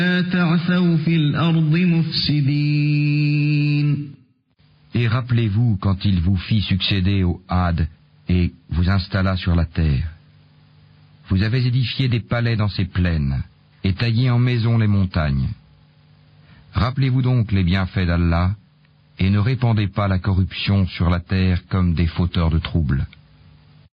تعثوا في الأرض مفسدين. Et rappelez-vous quand il vous fit succéder au Had et vous installa sur la terre. Vous avez édifié des palais dans ces plaines et taillé en maisons les montagnes. Rappelez-vous donc les bienfaits d'Allah et ne répandez pas la corruption sur la terre comme des fauteurs de troubles.